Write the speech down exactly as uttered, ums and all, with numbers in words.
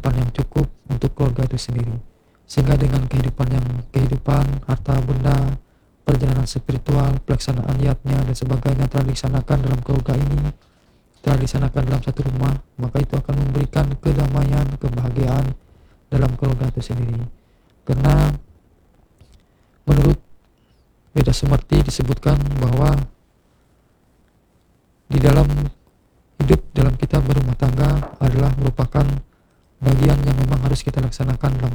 kehidupan yang cukup untuk keluarga itu sendiri. Sehingga dengan kehidupan yang kehidupan, harta benda, perjalanan spiritual, pelaksanaan niatnya dan sebagainya telah dilaksanakan dalam keluarga ini, telah dilaksanakan dalam satu rumah, maka itu akan memberikan kedamaian, kebahagiaan dalam keluarga itu sendiri. Karena menurut Weda Sumerti disebutkan bahwa di dalam hidup dalam kita berumah tangga adalah merupakan bagian yang memang harus kita laksanakan dalam